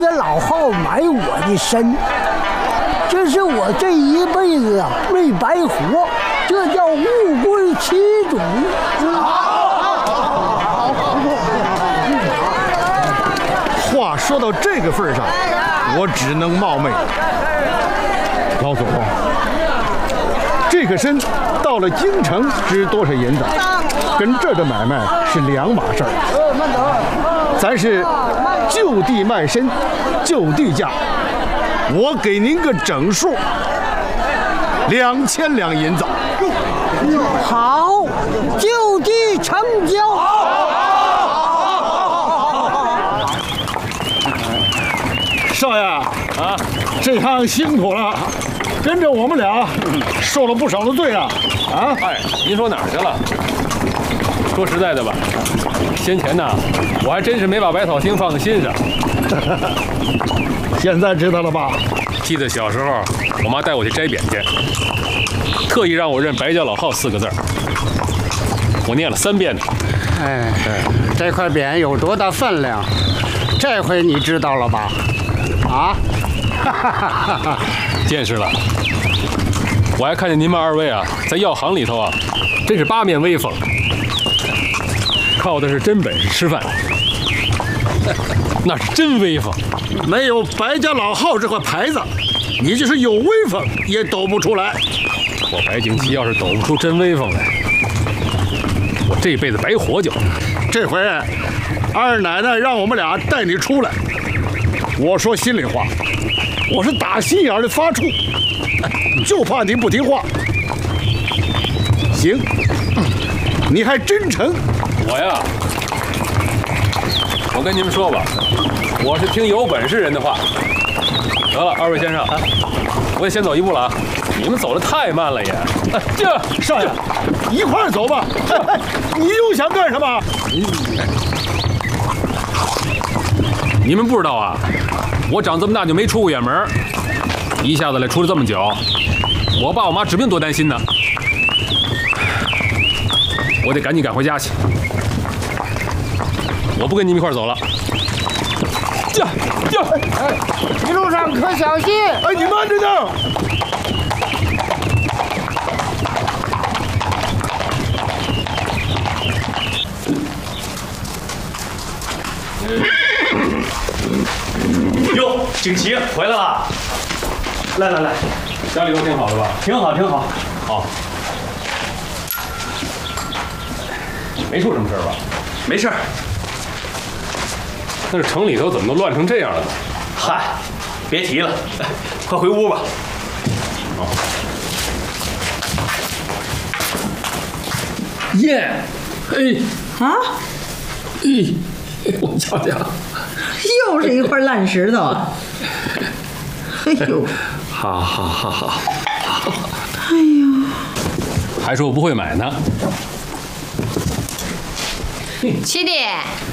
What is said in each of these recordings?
这老号买我的身，这是我这一辈子啊没白活，这叫物归其主。 话说到这个份上，我只能冒昧。老祖，这个参到了京城值多少银子，跟这儿的买卖是两码事儿。咱是就地卖参，就地价。我给您个整数，2000两银子。 好，就地成交。 少爷啊，这趟辛苦了，跟着我们俩受了不少的罪啊！啊， 哎，您说哪儿去了？说实在的吧，先前呢，我还真是没把百草星放在心上。 现在知道了吧？ 记得小时候，我妈带我去摘匾去，特意让我认白家老号4个字，我念了3遍呢。 哎，这块匾有多大分量？这回你知道了吧？啊， 见识了。我还看见您们2位啊，在药行里头啊，真是8面威风，靠的是真本事吃饭，那是真威风。 没有白家老号这块牌子，你就是有威风也抖不出来。 我白景琦要是抖不出真威风来，我这辈子白活就。 这回二奶奶让我们俩带你出来，我说心里话，我是打心眼里发怵，就怕你不听话。行，你还真诚。 我呀，我跟你们说吧，我是听有本事人的话。得了，2位先生，我也先走一步了啊！你们走得太慢了也。 这少爷，一块儿走吧。你又想干什么？ 你们不知道啊，我长这么大就没出过远门，一下子来出了这么久，我爸我妈指不定多担心呢。我得赶紧赶回家去，我不跟你们一块儿走了。 一路上可小心！ 哎，你慢着点。 哟，景琦回来了！来， 家里都挺好的吧？ 挺好。 好，没出什么事儿吧？ 没事儿。 但是城里头怎么都乱成这样了呢？ 嗨，别提了，快回屋吧。 耶！我瞧瞧， 又是一块烂石头啊！哎呦， 好， 哎呦， 还说我不会买呢。 七弟，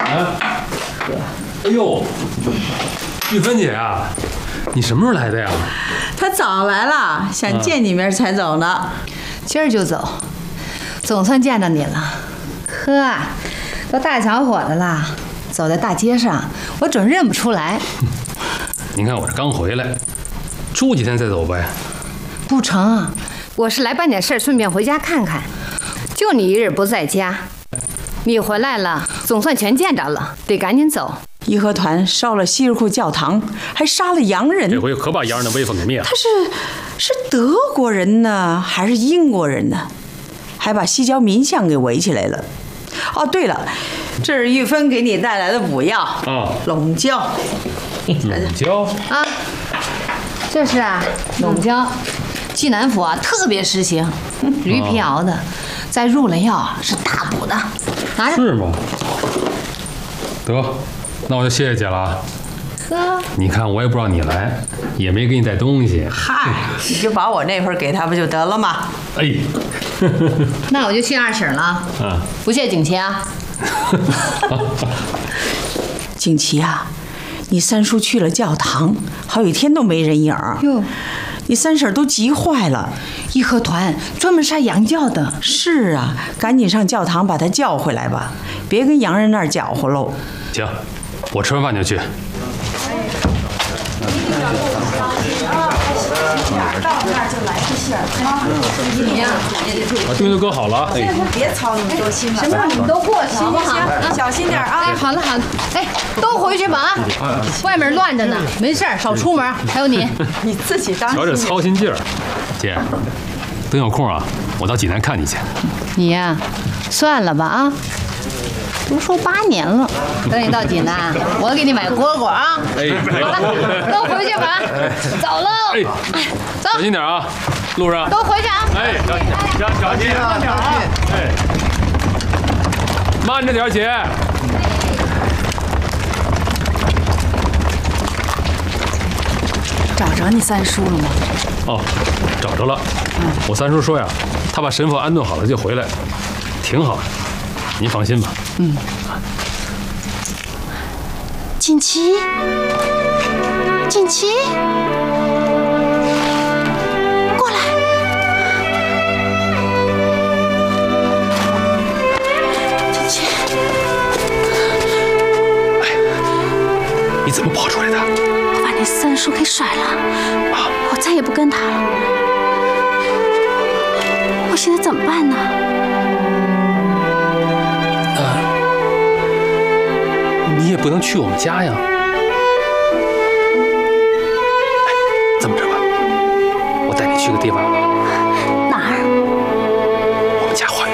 哎呦，玉芬姐啊，你什么时候来的呀？ 他早来了，想见你面才走呢。 今儿就走，总算见到你了。呵，都大小伙子了，走在大街上，我准认不出来。 您看我这刚回来，住几天再走呗。 不成，我是来办点事儿，顺便回家看看。就你一日不在家，你回来了，总算全见着了，得赶紧走。 义和团烧了西尔库教堂，还杀了洋人。 这回可把洋人的威风给灭了。 他是德国人呢，还是英国人呢？还把西郊民巷给围起来了。哦，对了，这是玉芬给你带来的补药啊， 拢胶。 拢胶啊，这是啊，拢胶，济南府啊特别实行，驴皮熬的，再入了药是大补的。拿着。 是吗？得，那我就谢谢姐了啊。 呵， 你看我也不知道你来，也没给你带东西。 嗨，你就把我那份给他不就得了吗？ 哎， 那我就谢二婶了。 啊， 不谢景琦啊。 景琦啊，你三叔去了教堂，好几天都没人影儿。 哟， 你三婶都急坏了。 义和团专门杀洋教的。 是啊，赶紧上教堂把他叫回来吧，别跟洋人那儿搅和喽。 行，我吃完饭就去。 把东西都搁好了啊！哎， 别操那么多心了。 什么时候你们都过去好不好？ 小心点啊！ 哎，好了好了，哎，都回去吧啊！外面乱着呢，没事少出门。还有你， 你自己当心。 瞧这操心劲儿，姐，等有空啊，我到济南看你去。 你呀，算了吧啊！都说8年了，等你到济南，我给你买蝈蝈啊！ 哎， 好了，都回去吧，走喽！ 哎， 走， 小心点啊，路上。 都回去啊！ 哎，小心慢点啊！哎，慢着点，姐。 找着你三叔了吗？ 哦，找着了。我三叔说呀，他把神父安顿好了就回来，挺好的。您放心吧。 锦旗，锦旗，过来！锦旗， 你怎么跑出来的？ 我把那三叔给甩了，我再也不跟他了。我现在怎么办呢？ 你也不能去我们家呀。这么着吧，我带你去个地方。 哪儿？ 我们家花